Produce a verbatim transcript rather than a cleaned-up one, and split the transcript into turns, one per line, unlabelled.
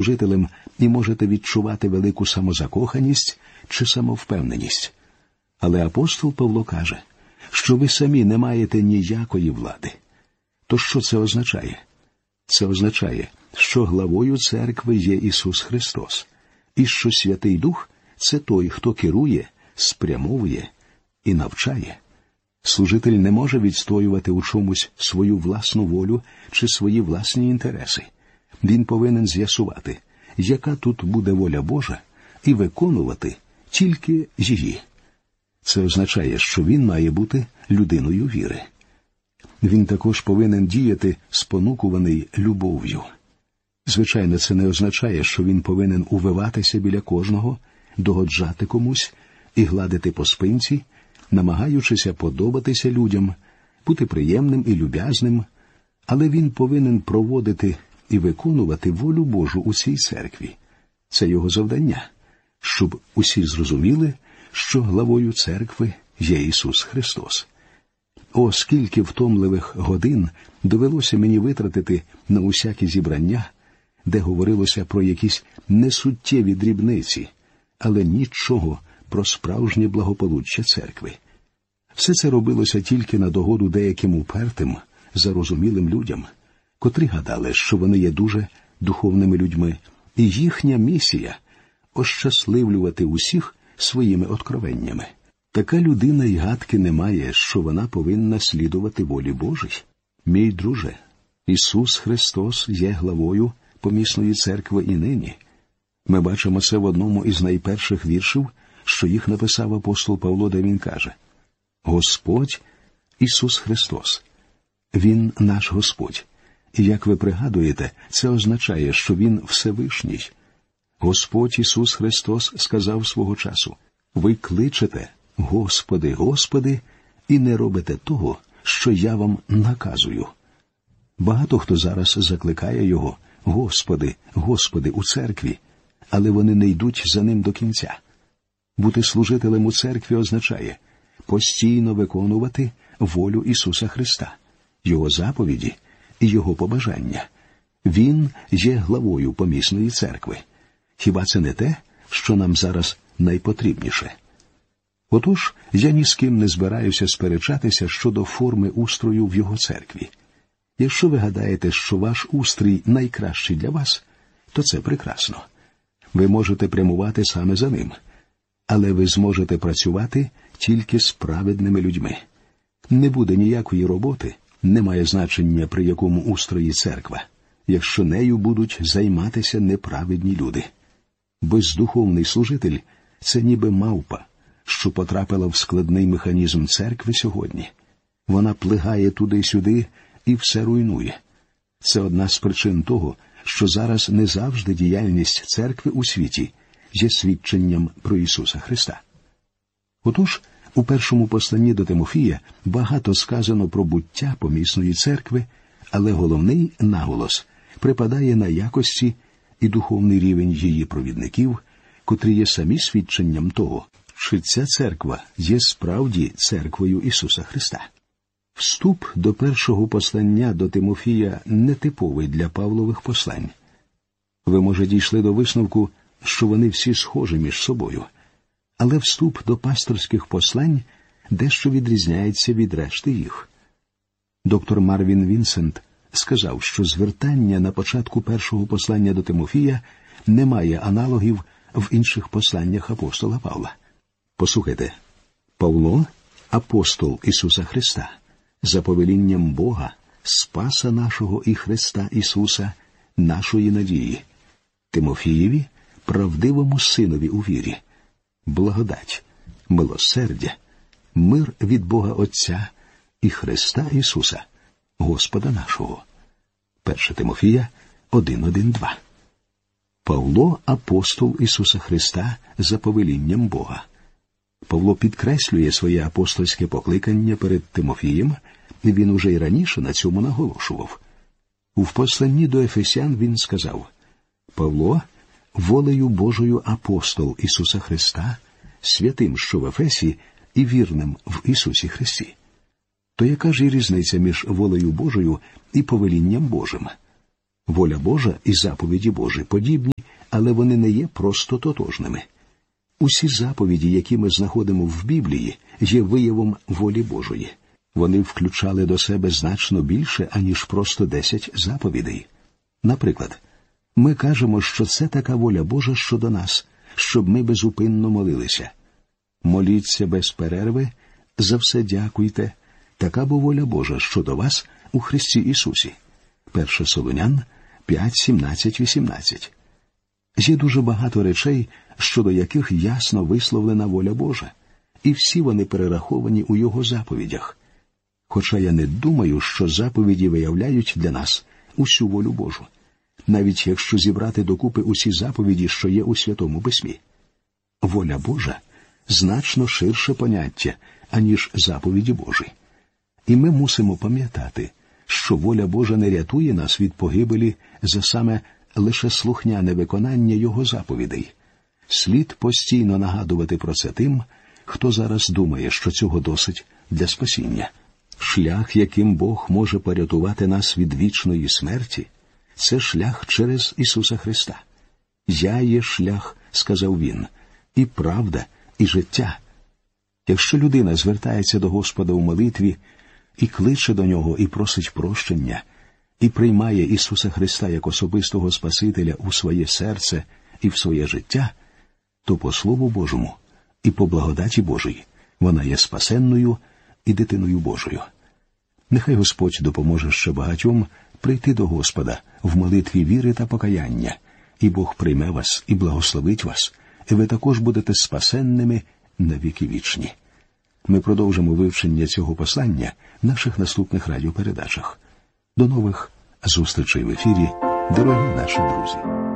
служителем і можете відчувати велику самозакоханість чи самовпевненість. Але апостол Павло каже, що ви самі не маєте ніякої влади. То що це означає? Це означає, що главою церкви є Ісус Христос, і що Святий Дух – це той, хто керує, спрямовує і навчає. Служитель не може відстоювати у чомусь свою власну волю чи свої власні інтереси. Він повинен з'ясувати, яка тут буде воля Божа, і виконувати тільки її. Це означає, що він має бути людиною віри. Він також повинен діяти спонукуваний любов'ю. Звичайно, це не означає, що він повинен увиватися біля кожного, догоджати комусь і гладити по спинці, намагаючися подобатися людям, бути приємним і люб'язним, але він повинен проводити і виконувати волю Божу у цій церкві. Це його завдання, щоб усі зрозуміли, що главою церкви є Ісус Христос. О, скільки втомливих годин довелося мені витратити на усякі зібрання, де говорилося про якісь несуттєві дрібниці, але нічого про справжнє благополуччя церкви. Все це робилося тільки на догоду деяким упертим, зарозумілим людям, котрі гадали, що вони є дуже духовними людьми, і їхня місія – ощасливлювати усіх своїми откровеннями. Така людина й гадки не має, що вона повинна слідувати волі Божій. Мій друже, Ісус Христос є главою помісної церкви і нині. Ми бачимо це в одному із найперших віршів, що їх написав апостол Павло, де він каже: «Господь Ісус Христос. Він наш Господь». І, як ви пригадуєте, це означає, що Він Всевишній. Господь Ісус Христос сказав свого часу: «Ви кличете, Господи, Господи, і не робите того, що я вам наказую». Багато хто зараз закликає Його: «Господи, Господи» у церкві, але вони не йдуть за Ним до кінця. Бути служителем у церкві означає постійно виконувати волю Ісуса Христа, Його заповіді і Його побажання. Він є главою помісної церкви. Хіба це не те, що нам зараз найпотрібніше? Отож, я ні з ким не збираюся сперечатися щодо форми устрою в Його церкві. Якщо ви гадаєте, що ваш устрій найкращий для вас, то це прекрасно. Ви можете прямувати саме за ним. Але ви зможете працювати тільки з праведними людьми. Не буде ніякої роботи, немає значення, при якому устрої церква, якщо нею будуть займатися неправедні люди. Бездуховний служитель – це ніби мавпа, що потрапила в складний механізм церкви сьогодні. Вона плигає туди-сюди і все руйнує. Це одна з причин того, що зараз не завжди діяльність церкви у світі є свідченням про Ісуса Христа. Отож, у першому посланні до Тимофія багато сказано про буття помісної церкви, але головний наголос припадає на якості і духовний рівень її провідників, котрі є самі свідченням того, що ця церква є справді церквою Ісуса Христа. Вступ до першого послання до Тимофія нетиповий для Павлових послань. Ви, може, дійшли до висновку, що вони всі схожі між собою. Але вступ до пасторських послань дещо відрізняється від решти їх. Доктор Марвін Вінсент сказав, що звертання на початку першого послання до Тимофія не має аналогів в інших посланнях апостола Павла. Послухайте, Павло – апостол Ісуса Христа, за повелінням Бога, Спаса нашого і Христа Ісуса, нашої надії. Тимофієві, правдивому синові у вірі, благодать, милосердя, мир від Бога Отця і Христа Ісуса, Господа нашого. перше Тимофія один один два. Павло – апостол Ісуса Христа за повелінням Бога. Павло підкреслює своє апостольське покликання перед Тимофієм, і він уже й раніше на цьому наголошував. У посланні до Ефесян він сказав: «Павло, волею Божою апостол Ісуса Христа, святим, що в Ефесі, і вірним в Ісусі Христі». То яка ж і різниця між волею Божою і повелінням Божим? Воля Божа і заповіді Божі подібні але вони не є просто тотожними. Усі заповіді, які ми знаходимо в Біблії, є виявом волі Божої. Вони включали до себе значно більше, аніж просто десять заповідей. Наприклад, ми кажемо, що це така воля Божа щодо нас, щоб ми безупинно молилися. Моліться без перерви, за все дякуйте. Така бо воля Божа щодо вас у Христі Ісусі. Перше Солонян п'ять, сімнадцять, вісімнадцять. Є дуже багато речей, щодо яких ясно висловлена воля Божа, і всі вони перераховані у Його заповідях. Хоча я не думаю, що заповіді виявляють для нас усю волю Божу, навіть якщо зібрати докупи усі заповіді, що є у Святому Письмі. Воля Божа – значно ширше поняття, аніж заповіді Божі. І ми мусимо пам'ятати, що воля Божа не рятує нас від погибелі за саме лише слухняне виконання Його заповідей. Слід постійно нагадувати про це тим, хто зараз думає, що цього досить для спасіння. Шлях, яким Бог може порятувати нас від вічної смерті, це шлях через Ісуса Христа. «Я є шлях», – сказав Він, – «і правда, і життя». Якщо людина звертається до Господа у молитві і кличе до Нього і просить прощення, і приймає Ісуса Христа як особистого Спасителя у своє серце і в своє життя, то по Слову Божому і по благодаті Божій вона є спасенною і дитиною Божою. Нехай Господь допоможе ще багатьом прийти до Господа в молитві віри та покаяння, і Бог прийме вас і благословить вас, і ви також будете спасенними на віки вічні. Ми продовжимо вивчення цього послання в наших наступних радіопередачах. До нових зустрічей в ефірі, дорогі наші друзі.